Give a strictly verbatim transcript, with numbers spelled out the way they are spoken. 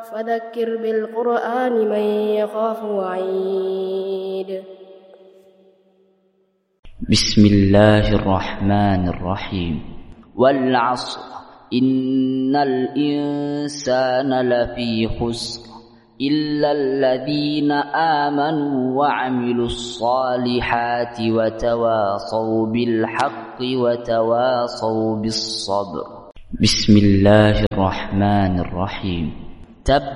فذكر بالقرآن من يخاف وعيد. بسم الله الرحمن الرحيم. والعصر إن الإنسان لفي خسر إلا الذين آمنوا وعملوا الصالحات وتواصوا بالحق وتواصوا بالصبر. بسم الله الرحمن الرحيم. تب